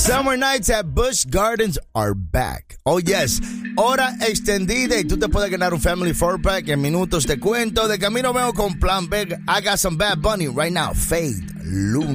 Summer nights at Busch Gardens are back. Oh, yes. Hora extendida y tú te puedes ganar un Family 4-pack en minutos. Te cuento. De camino veo con Plan B. I got some Bad Bunny right now. Fade Luna.